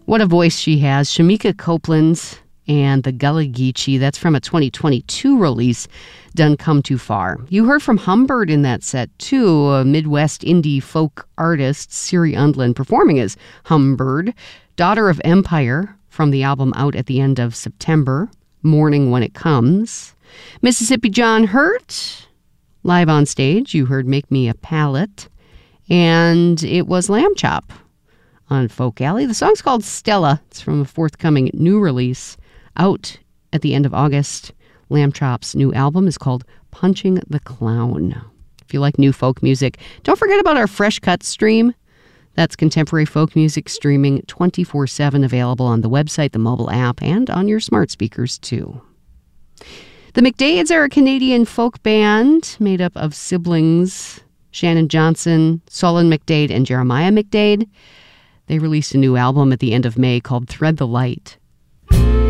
What a voice she has. Shamika Copeland and the Gullah Geechee. That's from a 2022 release, Done Come Too Far. You heard from Humbird in that set, too, a Midwest indie folk artist, Siri Undlin, performing as Humbird, Daughter of Empire, from the album out at the end of September, Morning When It Comes. Mississippi John Hurt, live on stage. You heard Make Me a Palette. And it was Lamb Chop on Folk Alley. The song's called Stella. It's from a forthcoming new release out at the end of August. Lamb Chop's new album is called Punching the Clown. If you like new folk music, don't forget about our Fresh Cut stream. That's contemporary folk music streaming 24/7, available on the website, the mobile app, and on your smart speakers, too. The McDades are a Canadian folk band made up of siblings Shannon Johnson, Solon McDade, and Jeremiah McDade. They released a new album at the end of May called Thread the Light.